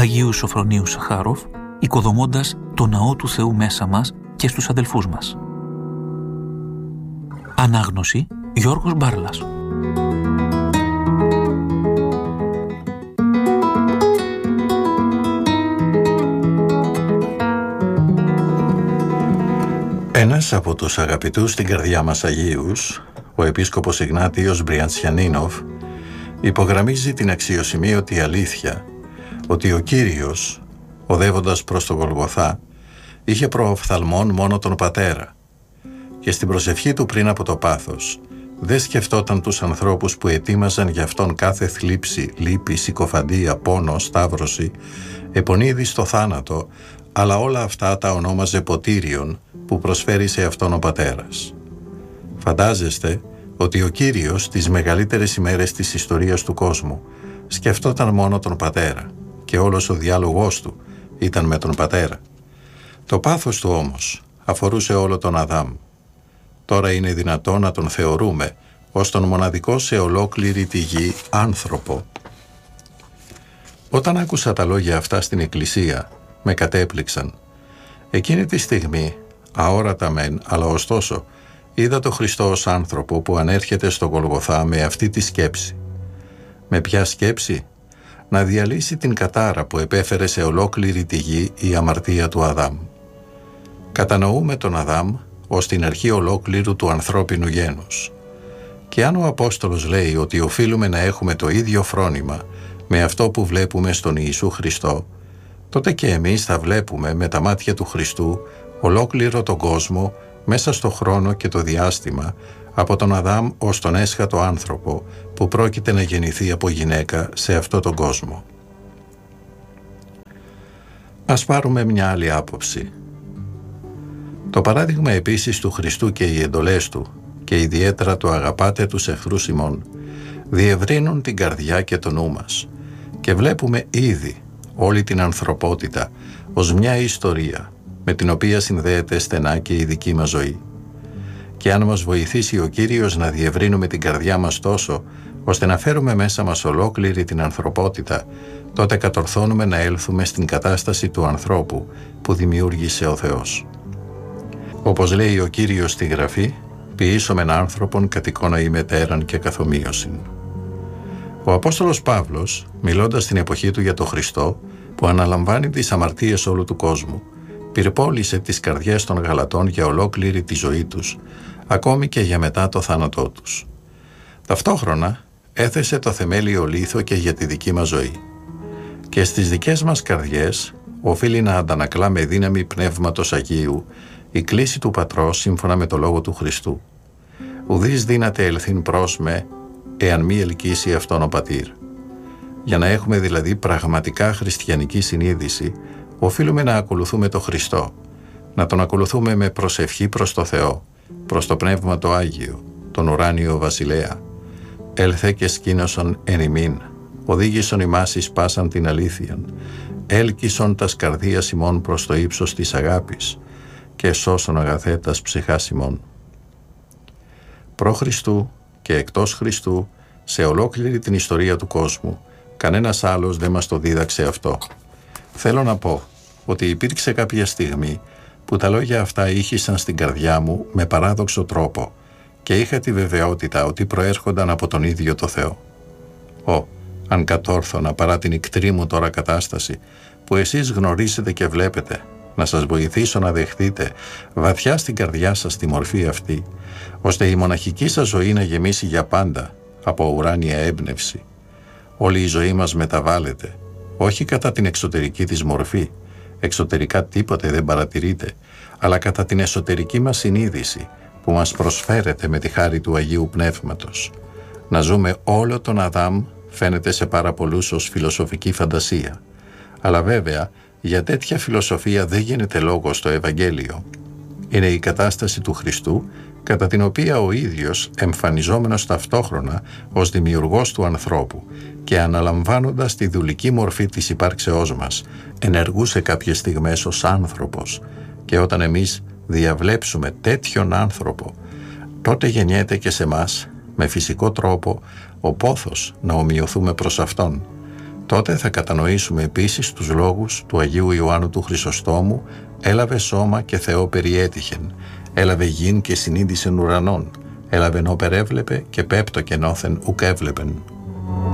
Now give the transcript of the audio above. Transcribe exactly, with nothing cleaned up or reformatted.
Αγίου Σοφρονίου Σαχάροφ, οικοδομώντας το ναό του Θεού μέσα μας και στους αδελφούς μας. Ανάγνωση Γιώργος Μπάρλας. Ένας από τους αγαπητούς στην καρδιά μας Αγίους, ο Επίσκοπος Ιγνάτιος Μπριαντσιανίνοφ, υπογραμμίζει την αξιοσημείωτη αλήθεια ότι ο Κύριος, οδεύοντας προς το Γολγοθά, είχε προοφθαλμόν μόνο τον Πατέρα και στην προσευχή του πριν από το πάθος δεν σκεφτόταν τους ανθρώπους που ετοίμαζαν για αυτόν κάθε θλίψη, λύπη, συκοφαντία, πόνο, σταύρωση, επωνύδη στο θάνατο, αλλά όλα αυτά τα ονόμαζε ποτήριον που προσφέρει σε αυτόν ο Πατέρας. Φαντάζεστε ότι ο Κύριος τις μεγαλύτερες ημέρες της ιστορίας του κόσμου σκεφτόταν μόνο τον Πατέρα και όλος ο διάλογός του ήταν με τον Πατέρα. Το πάθος του όμως αφορούσε όλο τον Αδάμ. Τώρα είναι δυνατό να τον θεωρούμε ως τον μοναδικό σε ολόκληρη τη γη άνθρωπο. Όταν άκουσα τα λόγια αυτά στην εκκλησία, με κατέπληξαν. Εκείνη τη στιγμή, αόρατα μεν, αλλά ωστόσο, είδα το Χριστό ως άνθρωπο που ανέρχεται στο Γολγοθά με αυτή τη σκέψη. Με ποια σκέψη? Να διαλύσει την κατάρα που επέφερε σε ολόκληρη τη γη η αμαρτία του Αδάμ. Κατανοούμε τον Αδάμ ως την αρχή ολόκληρου του ανθρώπινου γένους. Και αν ο Απόστολος λέει ότι οφείλουμε να έχουμε το ίδιο φρόνημα με αυτό που βλέπουμε στον Ιησού Χριστό, τότε και εμείς θα βλέπουμε με τα μάτια του Χριστού ολόκληρο τον κόσμο μέσα στο χρόνο και το διάστημα, από τον Αδάμ ως τον έσχατο άνθρωπο που πρόκειται να γεννηθεί από γυναίκα σε αυτό τον κόσμο. Ας πάρουμε μια άλλη άποψη. Το παράδειγμα επίσης του Χριστού και οι εντολές του, και ιδιαίτερα το αγαπάτε τους εχθρούς ημών, διευρύνουν την καρδιά και το νου μας και βλέπουμε ήδη όλη την ανθρωπότητα ως μια ιστορία με την οποία συνδέεται στενά και η δική μας ζωή. Και αν μας βοηθήσει ο Κύριος να διευρύνουμε την καρδιά μας τόσο ώστε να φέρουμε μέσα μας ολόκληρη την ανθρωπότητα, τότε κατορθώνουμε να έλθουμε στην κατάσταση του ανθρώπου που δημιούργησε ο Θεός. Όπως λέει ο Κύριος στη Γραφή, ποιήσομεν άνθρωπον κατ' εικόνα ημετέραν και καθομοίωσιν. Ο Απόστολος Παύλος, μιλώντας στην εποχή του για τον Χριστό, που αναλαμβάνει τις αμαρτίες όλου του κόσμου, πυρπόλησε τις καρδιές των Γαλατών για ολόκληρη τη ζωή τους, ακόμη και για μετά το θάνατό τους. Ταυτόχρονα έθεσε το θεμέλιο λίθο και για τη δική μας ζωή. Και στις δικές μας καρδιές οφείλει να αντανακλά με δύναμη Πνεύματος Αγίου η κλήση του Πατρός σύμφωνα με το Λόγο του Χριστού. Ουδείς δύναται ελθύν προς με, εάν μη ελκύσει αυτόν ο Πατήρ. Για να έχουμε δηλαδή πραγματικά χριστιανική συνείδηση, οφείλουμε να ακολουθούμε τον Χριστό, να τον ακολουθούμε με προσευχή προς το Θεό, προς το Πνεύμα το Άγιο, τον ουράνιο Βασιλέα. Έλθε και σκήνωσον εν ημίν, οδήγησον ημάς εις πάσαν την αλήθειαν, έλκυσον τας καρδίας ημών προς το ύψος της αγάπης και σώσον αγαθέτας ψυχάς ημών. Προ Χριστού και εκτός Χριστού, σε ολόκληρη την ιστορία του κόσμου, κανένας άλλος δεν μας το δίδαξε αυτό. Θέλω να πω ότι υπήρξε κάποια στιγμή που τα λόγια αυτά ήχησαν στην καρδιά μου με παράδοξο τρόπο και είχα τη βεβαιότητα ότι προέρχονταν από τον ίδιο το Θεό. Ω, αν κατόρθωνα παρά την ικτρή μου τώρα κατάσταση που εσείς γνωρίζετε και βλέπετε, να σας βοηθήσω να δεχτείτε βαθιά στην καρδιά σας τη μορφή αυτή, ώστε η μοναχική σας ζωή να γεμίσει για πάντα από ουράνια έμπνευση. Όλη η ζωή μας μεταβάλλεται, όχι κατά την εξωτερική της μορφή, εξωτερικά τίποτε δεν παρατηρείται, αλλά κατά την εσωτερική μας συνείδηση που μας προσφέρεται με τη χάρη του Αγίου Πνεύματος. Να ζούμε όλο τον Αδάμ φαίνεται σε πάρα πολλούς ως φιλοσοφική φαντασία. Αλλά βέβαια, για τέτοια φιλοσοφία δεν γίνεται λόγος στο Ευαγγέλιο. Είναι η κατάσταση του Χριστού, κατά την οποία ο ίδιος, εμφανιζόμενος ταυτόχρονα ως δημιουργός του ανθρώπου και αναλαμβάνοντας τη δουλική μορφή της υπάρξεώς μας, ενεργούσε κάποιες στιγμές ως άνθρωπος, και όταν εμείς διαβλέψουμε τέτοιον άνθρωπο, τότε γεννιέται και σε μας, με φυσικό τρόπο, ο πόθος να ομοιωθούμε προς Αυτόν. Τότε θα κατανοήσουμε επίσης τους λόγους του Αγίου Ιωάννου του Χρυσοστόμου «Έλαβε σώμα και Θεό περιέτυχεν, έλαβε γην και συνείδησεν ουρανών, έλαβε όπερ έβλεπε και πέπτο και νόθεν ουκ έβλεπεν».